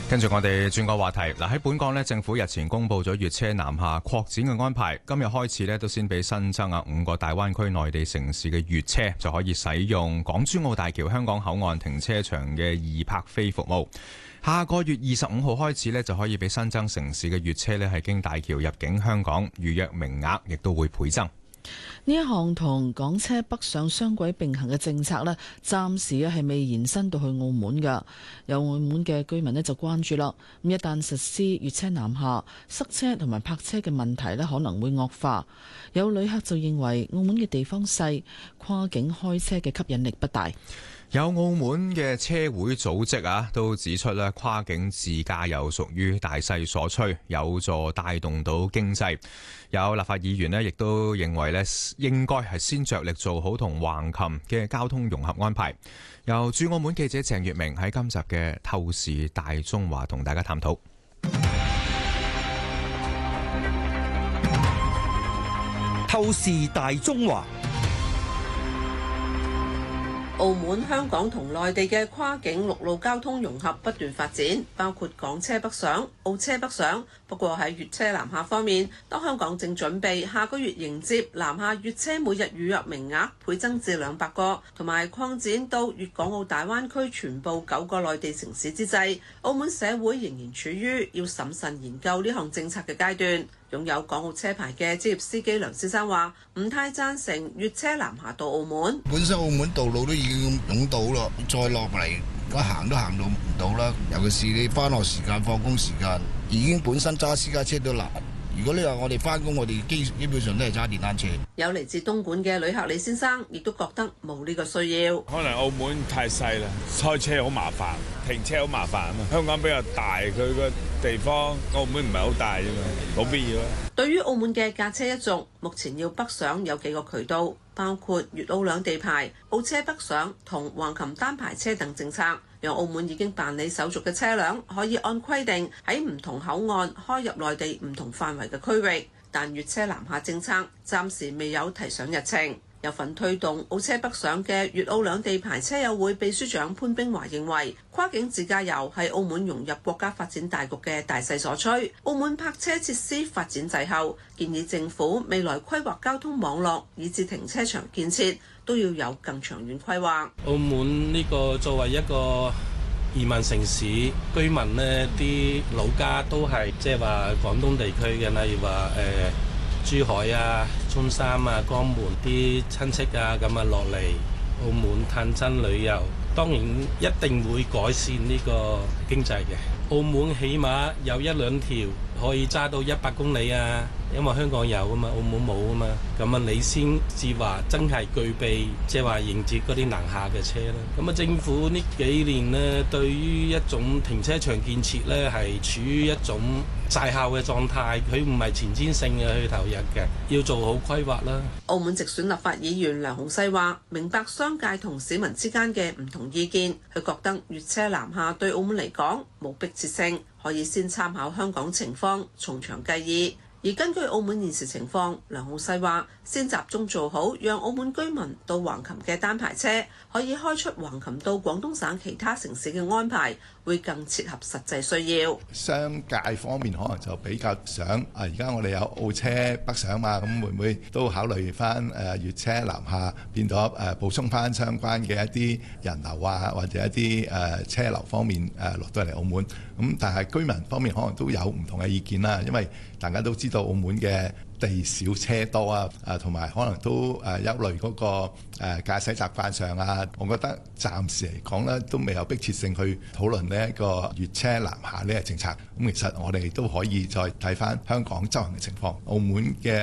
跟住我哋轉個話題，喺本港呢，政府日前公布咗粵車南下擴展嘅安排，今日開始呢，都先俾新增5個大灣區內地城市嘅粵車就可以使用港珠澳大橋香港口岸停車場嘅易泊飛服務。下個月25號開始呢，就可以俾新增城市嘅粵車呢係經大橋入境香港，預約名額亦都會倍增。 呢一項同港車北上雙軌並行嘅政策呢，暫時係未延伸到去澳門㗎。有澳門嘅居民呢就關注啦，咁一旦實施粵車南下，塞車同埋泊車嘅問題呢可能會惡化。有旅客就認為澳門嘅地方細，跨境開車嘅吸引力不大。 有澳門嘅車會組織都指出咧，跨境自駕遊屬於大勢所趨，有助帶動到經濟。有立法議員咧，亦都認為咧，應該係先着力做好同橫琴嘅交通融合安排。由駐澳門記者鄭月明喺今集嘅透視大中華同大家探討。 透視大中華。 澳門、香港同內地嘅跨境陸路交通融合不斷發展，包括港車北上、澳車北上。不過喺粵車南下方面，當香港正準備下個月迎接南下粵車每日預約名額倍增至200個，同埋擴展到粵港澳大灣區全部9個內地城市之際，澳門社會仍然處於要審慎研究呢項政策嘅階段。擁有港澳車牌嘅職業司機梁先生話：唔太贊成粵車南下到澳門。 本身澳門道路都已經擁到咯，再落嚟我行都行到唔到啦。尤其是你返學時間、放工時間，已經本身揸私家車都難。如果你話我哋返工，我哋基本上都係揸電單車。 有嚟自東莞嘅旅客李先生，亦都覺得冇呢個需要。 可能澳門太細啦，開車好麻煩，停車好麻煩啊嘛。香港比較大，佢個地方澳門唔係好大啫嘛，冇必要啦。 對於澳門嘅駕車一族，目前要北上有幾個渠道，包括粵澳兩地牌、澳車北上同橫琴單牌車等政策，讓澳門已經辦理手續嘅車輛可以按規定喺唔同口岸開入內地唔同範圍嘅區域。但粵車南下政策暫時未有提上日程。有份推動澳車北上嘅粵澳兩地牌車友會秘書長潘冰華認為，跨境自駕遊係澳門融入國家發展大局嘅大勢所趨。澳門泊車設施發展滯後，建議政府未來規劃交通網絡以至停車場建設都要有更長遠規劃。 澳門呢個作為一個移民城市，居民呢啲老家都係即係話廣東地區嘅，例如話珠海啊、中山啊、江門啲親戚啊，咁啊落嚟澳門探親旅遊，當然一定會改善呢個經濟嘅。澳門起碼有1-2條可以揸到100公里啊，因為香港有啊嘛，澳門冇啊嘛，咁啊你先至話真係具備即係話迎接嗰啲南下嘅車啦。咁啊政府呢幾年呢，對於一種停車場建設呢，係處於一種滯後嘅狀態，佢唔係前瞻性嘅去投入嘅，要做好規劃啦。 澳門直選立法議員梁鴻篩話：明白商界同市民之間嘅唔同意見，佢覺得粵車南下對澳門嚟講冇迫切性，可以先參考香港情況，從長計議。而根據澳門現時情況，梁鴻篩話：先集中做好，讓澳門居民到橫琴嘅單牌車可以開出橫琴到廣東省其他城市嘅安排，會更切合實際需要。 商界方面可能就比較想而家我哋有澳車北上嘛，咁會唔會都考慮翻粵車南下，變咗補充翻相關嘅一啲人流啊，或者一啲車流方面落到嚟澳門。咁但係居民方面可能都有唔同嘅意見啦，因為大家都知道澳門嘅地少車多啊，同埋可能都憂慮嗰個駕駛習慣上啊，我覺得暫時嚟講咧都未有迫切性去討論呢一個粵車南下呢個政策。咁其實我哋都可以再睇翻香港執行嘅情況，澳門嘅